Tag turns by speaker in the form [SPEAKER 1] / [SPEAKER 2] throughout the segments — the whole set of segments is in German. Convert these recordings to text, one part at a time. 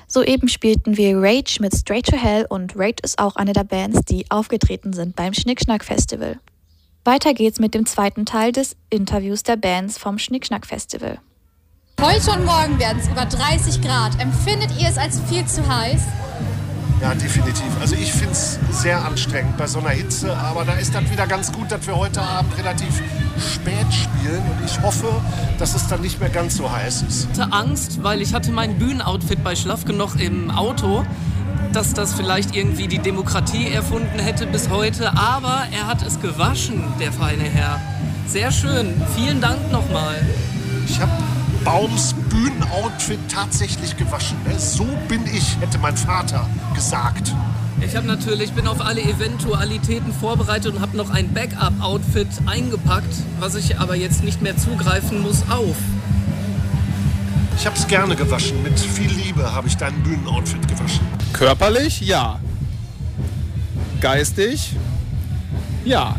[SPEAKER 1] Soeben spielten wir Rage mit Straight to Hell und Rage ist auch eine der Bands, die aufgetreten sind beim Schnickschnack Festival. Weiter geht's mit dem zweiten Teil des Interviews der Bands vom Schnickschnack Festival.
[SPEAKER 2] Heute und morgen werden es über 30 Grad. Empfindet ihr es als viel zu heiß?
[SPEAKER 3] Ja, definitiv. Also ich finde es sehr anstrengend bei so einer Hitze, aber da ist dann wieder ganz gut, dass wir heute Abend relativ spät spielen und ich hoffe, dass es dann nicht mehr ganz so heiß ist.
[SPEAKER 4] Ich hatte Angst, weil ich hatte mein Bühnenoutfit bei Schlafke noch im Auto, dass das vielleicht irgendwie die Demokratie erfunden hätte bis heute, aber er hat es gewaschen, der feine Herr. Sehr schön. Vielen Dank nochmal.
[SPEAKER 3] Ich habe Baums Bühnenoutfit tatsächlich gewaschen. So bin ich, hätte mein Vater gesagt.
[SPEAKER 4] Ich bin auf alle Eventualitäten vorbereitet und habe noch ein Backup-Outfit eingepackt, was ich aber jetzt nicht mehr zugreifen muss, auf.
[SPEAKER 3] Ich habe es gerne gewaschen. Mit viel Liebe habe ich dein Bühnenoutfit gewaschen.
[SPEAKER 5] Körperlich? Ja. Geistig? Ja.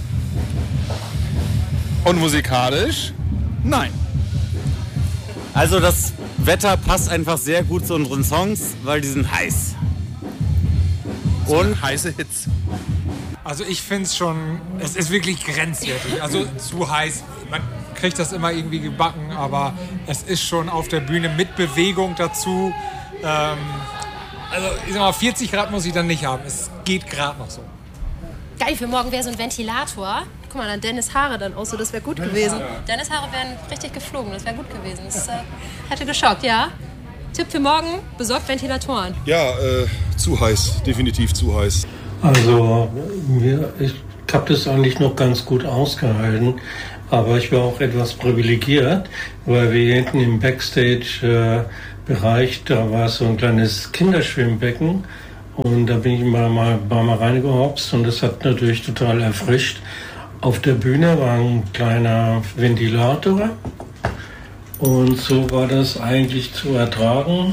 [SPEAKER 5] Und musikalisch? Nein.
[SPEAKER 6] Also das Wetter passt einfach sehr gut zu unseren Songs, weil die sind heiß.
[SPEAKER 5] Und heiße Hits.
[SPEAKER 7] Also ich finde es schon, es ist wirklich grenzwertig. Also zu heiß, man kriegt das immer irgendwie gebacken, aber es ist schon auf der Bühne mit Bewegung dazu. Also ich sag mal, 40 Grad muss ich dann nicht haben. Es geht gerade noch so.
[SPEAKER 2] Geil, für morgen wäre so ein Ventilator. Guck mal, dann Dennis Haare dann auch so, das wäre gut gewesen. Dennis Haare wären richtig geflogen, das wäre gut gewesen. Das hätte geschockt, ja? Tipp für morgen, besorgt Ventilatoren.
[SPEAKER 8] Ja, zu heiß, definitiv zu heiß.
[SPEAKER 9] Also, ich habe das eigentlich noch ganz gut ausgehalten, aber ich war auch etwas privilegiert, weil wir hinten im Backstage-Bereich, da war so ein kleines Kinderschwimmbecken und da bin ich mal reingehopst und das hat natürlich total erfrischt. Auf der Bühne war ein kleiner Ventilator und so war das eigentlich zu ertragen.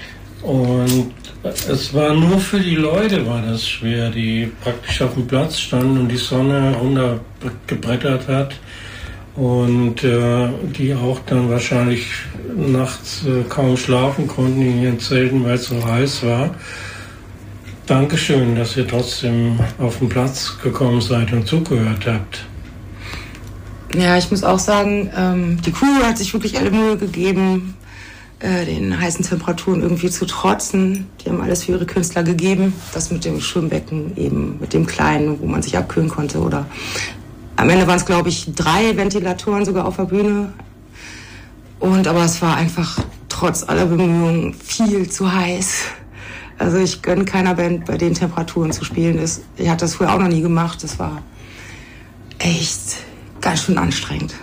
[SPEAKER 9] Und es war nur für die Leute war das schwer, die praktisch auf dem Platz standen und die Sonne runtergebrettert hat und die auch dann wahrscheinlich nachts kaum schlafen konnten in ihren Zelten, weil es so heiß war. Dankeschön, dass ihr trotzdem auf den Platz gekommen seid und zugehört habt.
[SPEAKER 10] Ja, ich muss auch sagen, die Crew hat sich wirklich alle Mühe gegeben, den heißen Temperaturen irgendwie zu trotzen. Die haben alles für ihre Künstler gegeben. Das mit dem Schwimmbecken eben, mit dem kleinen, wo man sich abkühlen konnte. Oder am Ende waren es, glaube ich, 3 Ventilatoren sogar auf der Bühne. Aber es war einfach trotz aller Bemühungen viel zu heiß. Also ich gönne keiner Band, bei den Temperaturen zu spielen. Ich hatte das früher auch noch nie gemacht. Das war echt ganz schön anstrengend.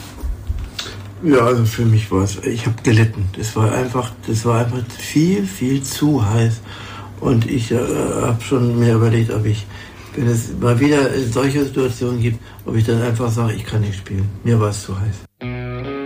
[SPEAKER 11] Ja, also für mich war es, ich habe gelitten. Das war einfach viel, viel zu heiß. Und ich habe schon mir überlegt, ob ich, wenn es mal wieder solche Situationen gibt, ob ich dann einfach sage, ich kann nicht spielen. Mir war es zu heiß.